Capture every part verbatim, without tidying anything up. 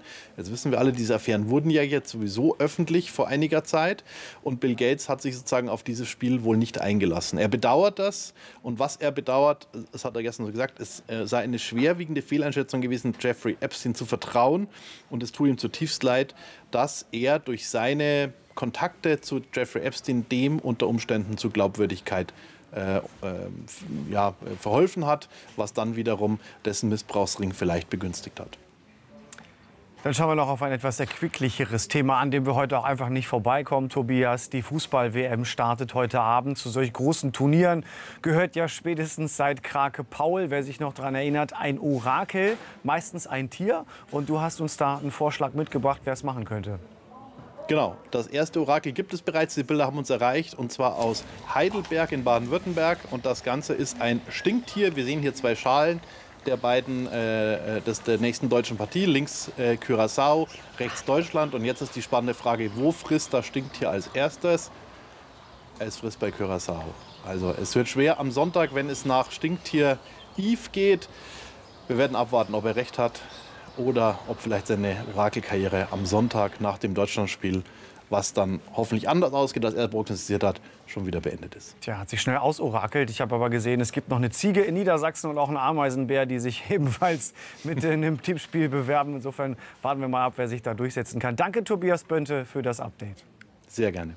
Jetzt wissen wir alle, diese Affären wurden ja jetzt sowieso öffentlich vor einiger Zeit. Und Bill Gates hat sich sozusagen auf dieses Spiel wohl nicht eingelassen. Er bedauert das. Und was er bedauert, das hat er gestern so gesagt, es sei eine schwerwiegende Fehleinschätzung gewesen, Jeffrey Epstein zu vertrauen. Und es tut ihm zutiefst leid, dass er durch seine Kontakte zu Jeffrey Epstein dem unter Umständen zu Glaubwürdigkeit äh, äh, ja, verholfen hat, was dann wiederum dessen Missbrauchsring vielleicht begünstigt hat. Dann schauen wir noch auf ein etwas erquicklicheres Thema, an dem wir heute auch einfach nicht vorbeikommen, Tobias. Die Fußball-W M startet heute Abend. Zu solch großen Turnieren gehört ja spätestens seit Krake Paul, wer sich noch daran erinnert, ein Orakel, meistens ein Tier. Und du hast uns da einen Vorschlag mitgebracht, wer es machen könnte. Genau, das erste Orakel gibt es bereits, die Bilder haben uns erreicht, und zwar aus Heidelberg in Baden-Württemberg. Und das Ganze ist ein Stinktier. Wir sehen hier zwei Schalen der beiden, äh, des, der nächsten deutschen Partie. Links äh, Curaçao, rechts Deutschland. Und jetzt ist die spannende Frage, wo frisst das Stinktier als erstes? Es frisst bei Curaçao. Also es wird schwer am Sonntag, wenn es nach Stinktier Yves geht. Wir werden abwarten, ob er recht hat oder ob vielleicht seine Orakelkarriere am Sonntag nach dem Deutschlandspiel, was dann hoffentlich anders ausgeht, als er prognostiziert hat, schon wieder beendet ist. Tja, hat sich schnell ausorakelt. Ich habe aber gesehen, es gibt noch eine Ziege in Niedersachsen und auch einen Ameisenbär, die sich ebenfalls mit in einem Tippspiel bewerben. Insofern warten wir mal ab, wer sich da durchsetzen kann. Danke, Tobias Bönte, für das Update. Sehr gerne.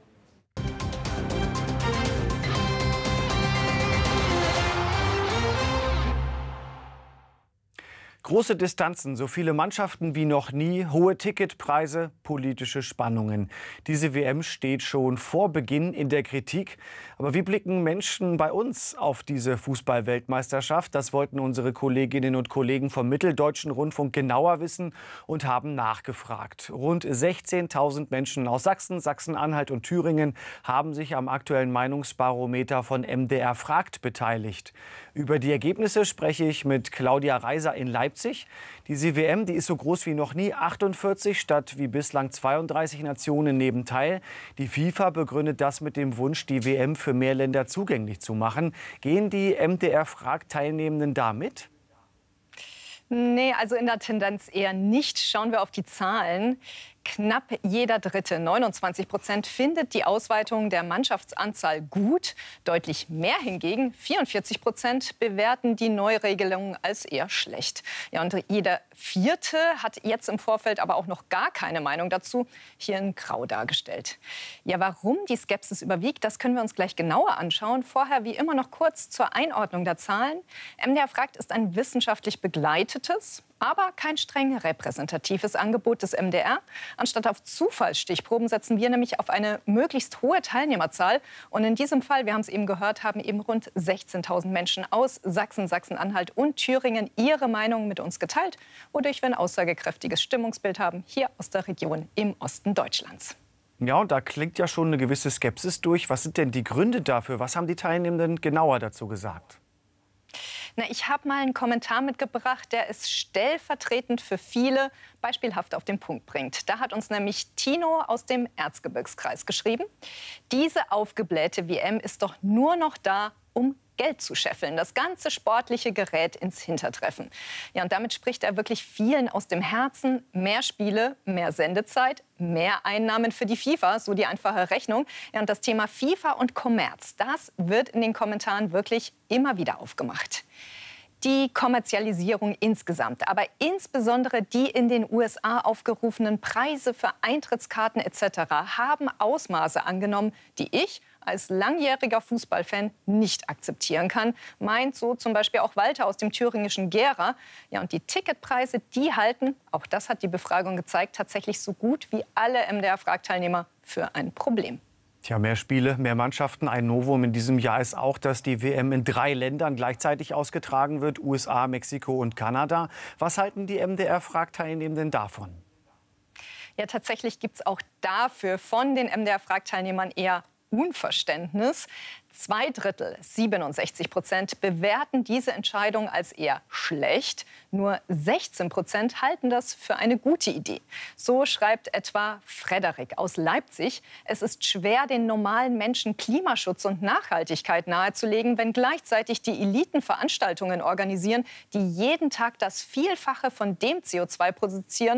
Große Distanzen, so viele Mannschaften wie noch nie, hohe Ticketpreise, politische Spannungen. Diese W M steht schon vor Beginn in der Kritik. Aber wie blicken Menschen bei uns auf diese Fußball-Weltmeisterschaft? Das wollten unsere Kolleginnen und Kollegen vom Mitteldeutschen Rundfunk genauer wissen und haben nachgefragt. Rund sechzehntausend Menschen aus Sachsen, Sachsen-Anhalt und Thüringen haben sich am aktuellen Meinungsbarometer von M D R fragt beteiligt. Über die Ergebnisse spreche ich mit Claudia Reiser in Leipzig. Diese W M, die ist so groß wie noch nie, achtundvierzig statt wie bislang zweiunddreißig Nationen nehmen teil. Die FIFA begründet das mit dem Wunsch, die W M für mehr Länder zugänglich zu machen. Gehen die M D R-Frag-Teilnehmenden da mit? Nee, also in der Tendenz eher nicht. Schauen wir auf die Zahlen. Knapp jeder Dritte, neunundzwanzig Prozent, findet die Ausweitung der Mannschaftsanzahl gut. Deutlich mehr hingegen, vierundvierzig Prozent, bewerten die Neuregelung als eher schlecht. Ja, und jeder Vierte hat jetzt im Vorfeld aber auch noch gar keine Meinung dazu, hier in Grau dargestellt. Ja, warum die Skepsis überwiegt, das können wir uns gleich genauer anschauen. Vorher wie immer noch kurz zur Einordnung der Zahlen. M D R fragt ist ein wissenschaftlich begleitetes, aber kein streng repräsentatives Angebot des M D R. Anstatt auf Zufallsstichproben setzen wir nämlich auf eine möglichst hohe Teilnehmerzahl. Und in diesem Fall, wir haben es eben gehört, haben eben rund sechzehntausend Menschen aus Sachsen, Sachsen-Anhalt und Thüringen ihre Meinung mit uns geteilt, wodurch wir ein aussagekräftiges Stimmungsbild haben, hier aus der Region im Osten Deutschlands. Ja, und da klingt ja schon eine gewisse Skepsis durch. Was sind denn die Gründe dafür? Was haben die Teilnehmenden genauer dazu gesagt? Na, ich habe mal einen Kommentar mitgebracht, der es stellvertretend für viele beispielhaft auf den Punkt bringt. Da hat uns nämlich Tino aus dem Erzgebirgskreis geschrieben: Diese aufgeblähte W M ist doch nur noch da, um Geld zu scheffeln, das ganze sportliche Gerät ins Hintertreffen. Ja, und damit spricht er wirklich vielen aus dem Herzen. Mehr Spiele, mehr Sendezeit, mehr Einnahmen für die FIFA, so die einfache Rechnung. Ja, und das Thema FIFA und Kommerz, das wird in den Kommentaren wirklich immer wieder aufgemacht. Die Kommerzialisierung insgesamt, aber insbesondere die in den U S A aufgerufenen Preise für Eintrittskarten et cetera haben Ausmaße angenommen, die ich als langjähriger Fußballfan nicht akzeptieren kann. Meint so zum Beispiel auch Walter aus dem thüringischen Gera. Ja, und die Ticketpreise, die halten, auch das hat die Befragung gezeigt, tatsächlich so gut wie alle M D R-Fragteilnehmer für ein Problem. Tja, mehr Spiele, mehr Mannschaften. Ein Novum in diesem Jahr ist auch, dass die W M in drei Ländern gleichzeitig ausgetragen wird: U S A, Mexiko und Kanada. Was halten die M D R-Fragteilnehmenden davon? Ja, tatsächlich gibt es auch dafür von den M D R-Fragteilnehmern eher Unverständnis. Zwei Drittel, siebenundsechzig Prozent, bewerten diese Entscheidung als eher schlecht. Nur sechzehn Prozent halten das für eine gute Idee. So schreibt etwa Frederik aus Leipzig: Es ist schwer, den normalen Menschen Klimaschutz und Nachhaltigkeit nahezulegen, wenn gleichzeitig die Eliten Veranstaltungen organisieren, die jeden Tag das Vielfache von dem C O zwei produzieren,